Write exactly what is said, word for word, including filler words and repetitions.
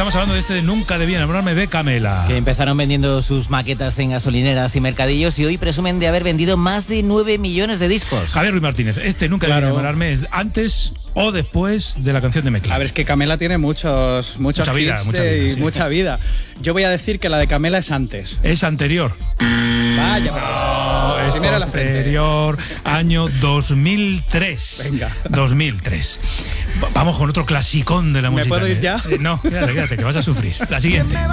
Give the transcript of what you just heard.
estamos hablando de este de Nunca debí enamorarme de Camela. Que empezaron vendiendo sus maquetas en gasolineras y mercadillos y hoy presumen de haber vendido más de nueve millones de discos. Javier Ruiz Martínez, este Nunca Claro. debí enamorarme es antes o después de la canción de Meclán. A ver, es que Camela tiene muchos, muchos Mucha vida, hits mucha de- vida, y sí. mucha vida. Yo voy a decir que la de Camela es antes. Es anterior. Vaya, No, es primero la frente. posterior, año dos mil tres. Venga. dos mil tres. Va- Vamos con otro clasicón de la ¿Me música. puedo ir ya? Eh, no, quédate, quédate, que vas a sufrir. La siguiente.